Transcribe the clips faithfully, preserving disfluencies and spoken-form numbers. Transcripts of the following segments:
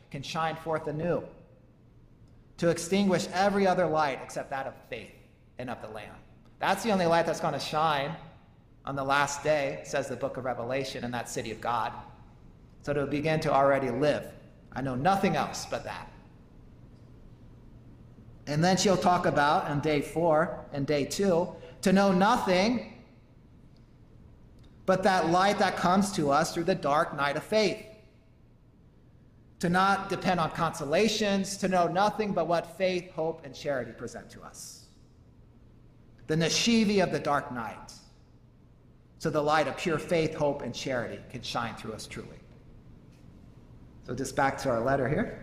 can shine forth anew, to extinguish every other light except that of faith and of the Lamb. That's the only light that's going to shine on the last day, says the book of Revelation, in that city of God. So to begin to already live. I know nothing else but that. And then she'll talk about, on day four and day two, to know nothing but that light that comes to us through the dark night of faith. To not depend on consolations, to know nothing but what faith, hope, and charity present to us. The Neshivi of the dark night. So the light of pure faith, hope, and charity can shine through us truly. So just back to our letter here,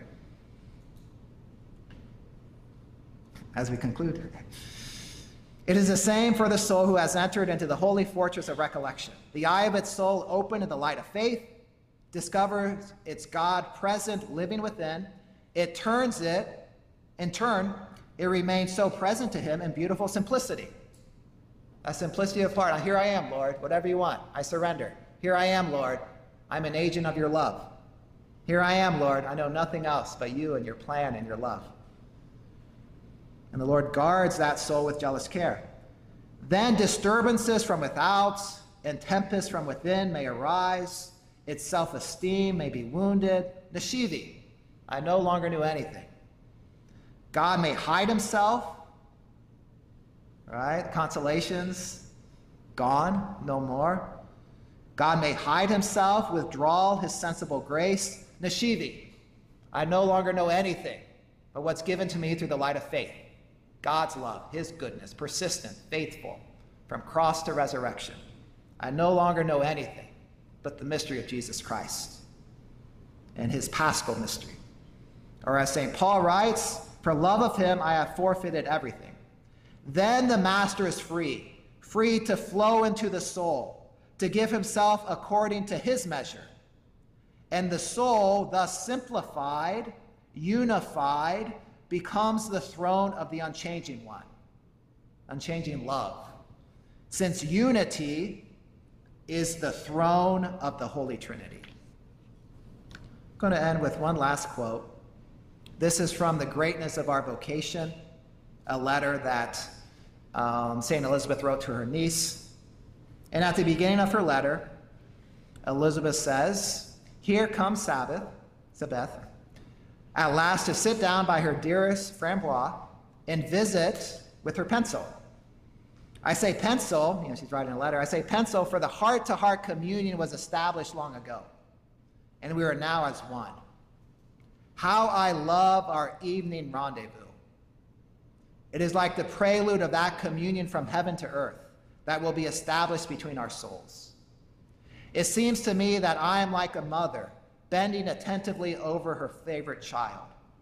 as we conclude. It is the same for the soul who has entered into the holy fortress of recollection. The eye of its soul opened in the light of faith, discovers its God present, living within. It turns it, in turn, it remains so present to him in beautiful simplicity. A simplicity of heart. Here I am, Lord, whatever you want, I surrender. Here I am, Lord, I'm an agent of your love. Here I am, Lord, I know nothing else but you and your plan and your love. And the Lord guards that soul with jealous care. Then disturbances from without and tempests from within may arise. Its self-esteem may be wounded. Neshivi, I no longer knew anything. God may hide himself, right? Consolations, gone, no more. God may hide himself, withdraw his sensible grace. Neshivi, I no longer know anything but what's given to me through the light of faith. God's love, his goodness, persistent, faithful, from cross to resurrection. I no longer know anything but the mystery of Jesus Christ and his paschal mystery. Or as Saint Paul writes, for love of him I have forfeited everything. Then the master is free, free to flow into the soul, to give himself according to his measure. And the soul, thus simplified, unified, becomes the throne of the unchanging one, unchanging love. Since unity is the throne of the Holy Trinity. I'm going to end with one last quote. This is from The Greatness of Our Vocation, a letter that um, Saint Elizabeth wrote to her niece. And at the beginning of her letter, Elizabeth says, here comes Sabbath, Sabbath, at last to sit down by her dearest Framboise and visit with her pencil. I say pencil, you know, she's writing a letter, I say pencil for the heart-to-heart communion was established long ago, and we are now as one. How I love our evening rendezvous. It is like the prelude of that communion from heaven to earth that will be established between our souls. It seems to me that I am like a mother bending attentively over her favorite child.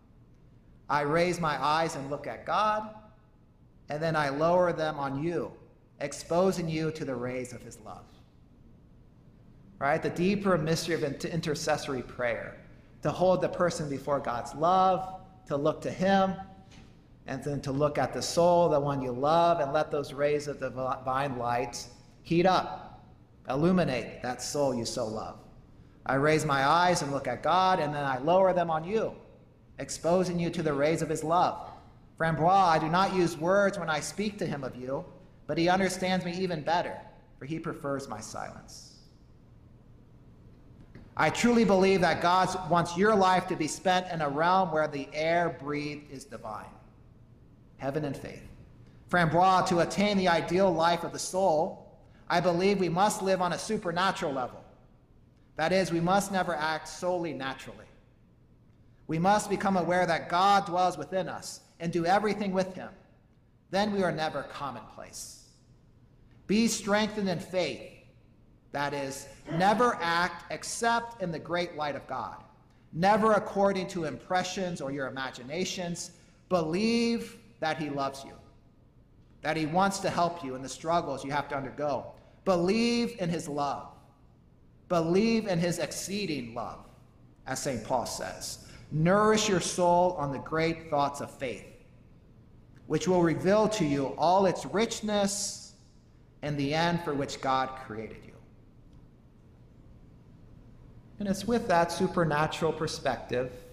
I raise my eyes and look at God, and then I lower them on you, exposing you to the rays of his love. Right? The deeper mystery of intercessory prayer, to hold the person before God's love, to look to him, and then to look at the soul, the one you love, and let those rays of divine light heat up, illuminate that soul you so love. I raise my eyes and look at God, and then I lower them on you, exposing you to the rays of his love. Framboise, I do not use words when I speak to him of you, but he understands me even better, for he prefers my silence. I truly believe that God wants your life to be spent in a realm where the air breathed is divine, heaven and faith. Framboise, to attain the ideal life of the soul, I believe we must live on a supernatural level. That is, we must never act solely naturally. We must become aware that God dwells within us and do everything with him. Then we are never commonplace. Be strengthened in faith. That is, never act except in the great light of God. Never according to impressions or your imaginations. Believe that he loves you, that he wants to help you in the struggles you have to undergo. Believe in his love. Believe in his exceeding love, as Saint Paul says. Nourish your soul on the great thoughts of faith, which will reveal to you all its richness and the end for which God created you. And it's with that supernatural perspective